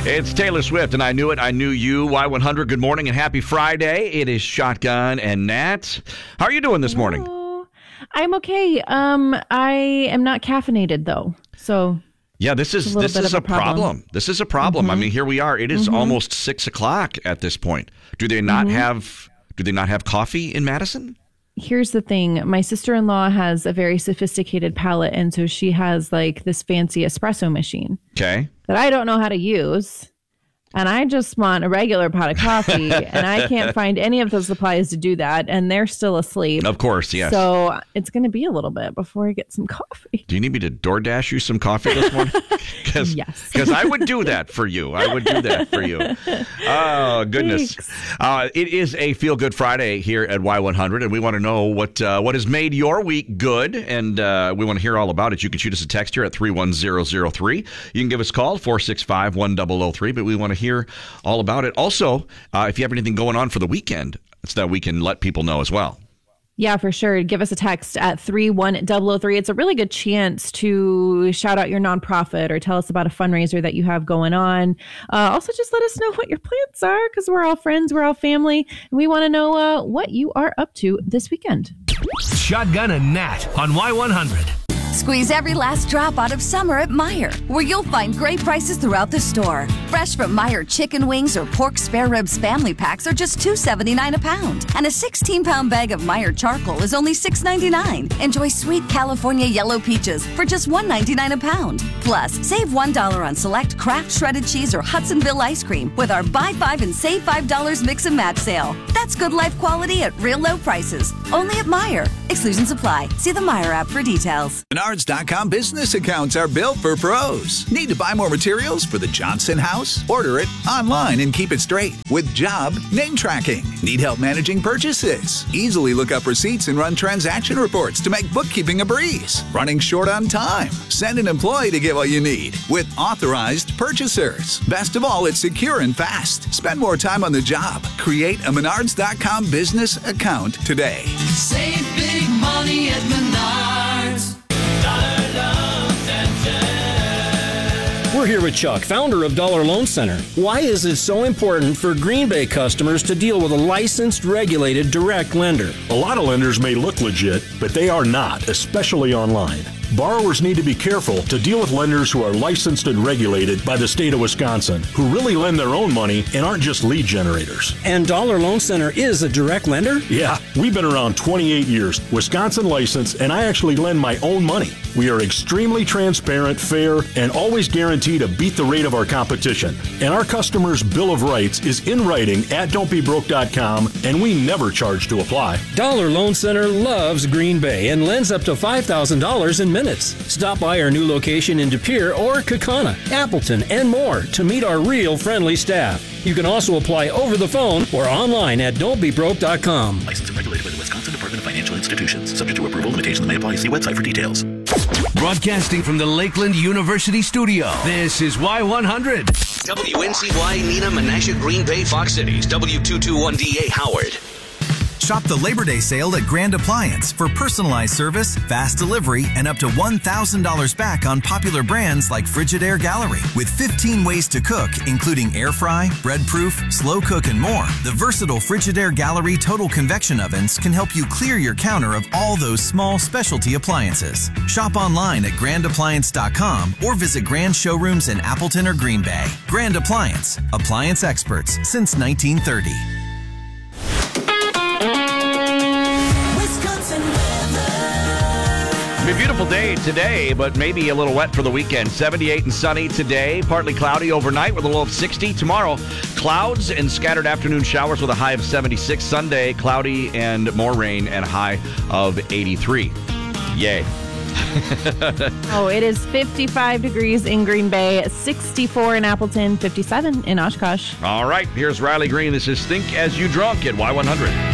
It's Taylor Swift, and I knew it. I knew you. Y100, good morning and happy Friday. It is Shotgun and Nat. How are you doing this morning? I'm okay. I am not caffeinated, though. So yeah, this is a problem. This is a problem. I mean, here we are. It is almost 6 o'clock at this point. Do they not have coffee in Madison? Here's the thing. My sister-in-law has a very sophisticated palate, and so she has like this fancy espresso machine. Okay. That I don't know how to use. And I just want a regular pot of coffee, and I can't find any of the supplies to do that, and they're still asleep. Of course, yes. So it's going to be a little bit before I get some coffee. Do you need me to DoorDash you some coffee this morning? Yes. Because I would do that for you. I would do that for you. Oh, goodness. It is a Feel Good Friday here at Y100, and we want to know what has made your week good, and we want to hear all about it. You can shoot us a text here at 31003. You can give us a call, 465-1003, but we want to hear all about it. Also, if you have anything going on for the weekend, so that we can let people know as well. Yeah, for sure. Give us a text at 31003. It's a really good chance to shout out your nonprofit or tell us about a fundraiser that you have going on. Also, just let us know what your plans are, because we're all friends, we're all family, and we want to know what you are up to this weekend. Shotgun and Nat on Y100. Squeeze every last drop out of summer at Meijer, where you'll find great prices throughout the store. Fresh from Meijer chicken wings or pork spare ribs family packs are just $2.79 a pound. And a 16-pound bag of Meijer charcoal is only $6.99. Enjoy sweet California yellow peaches for just $1.99 a pound. Plus, save $1 on select Kraft shredded cheese or Hudsonville ice cream with our Buy 5 and Save $5 mix and match sale. That's good life quality at real low prices. Only at Meijer. Exclusions apply. See the Meijer app for details. Menards.com business accounts are built for pros. Need to buy more materials for the Johnson house? Order it online and keep it straight with Job Name Tracking. Need help managing purchases? Easily look up receipts and run transaction reports to make bookkeeping a breeze. Running short on time? Send an employee to get what you need with authorized purchasers. Best of all, it's secure and fast. Spend more time on the job. Create a Menards.com business account today. Save big money at Menards. We're here with Chuck, founder of Dollar Loan Center. Why is it so important for Green Bay customers to deal with a licensed, regulated, direct lender? A lot of lenders may look legit, but they are not, especially online. Borrowers need to be careful to deal with lenders who are licensed and regulated by the state of Wisconsin, who really lend their own money and aren't just lead generators. And Dollar Loan Center is a direct lender? Yeah, we've been around 28 years, Wisconsin licensed, and I actually lend my own money. We are extremely transparent, fair, and always guarantee to beat the rate of our competition. And our customers' Bill of Rights is in writing at don'tbebroke.com, and we never charge to apply. Dollar Loan Center loves Green Bay and lends up to $5,000 in minutes. Stop by our new location in De Pere or Kaukauna, Appleton, and more to meet our real friendly staff. You can also apply over the phone or online at don'tbebroke.com. Licensed and regulated by the Wisconsin Department of Financial Institutions. Subject to approval, limitations may apply. See website for details. Broadcasting from the Lakeland University studio, this is Y100. WNCY, Nina, Menasha, Green Bay, Fox Cities, W221DA, Howard. Shop the Labor Day sale at Grand Appliance for personalized service, fast delivery, and up to $1,000 back on popular brands like Frigidaire Gallery. With 15 ways to cook, including air fry, bread proof, slow cook, and more, the versatile Frigidaire Gallery total convection ovens can help you clear your counter of all those small specialty appliances. Shop online at grandappliance.com or visit Grand showrooms in Appleton or Green Bay. Grand Appliance, appliance experts since 1930. It'll be a beautiful day today, but maybe a little wet for the weekend. 78 and sunny today, partly cloudy overnight with a low of 60. Tomorrow, clouds and scattered afternoon showers with a high of 76. Sunday, cloudy and more rain and a high of 83. Yay. It is 55 degrees in Green Bay, 64 in Appleton, 57 in Oshkosh. All right, here's Riley Green. This is Think As You Drunk at Y100.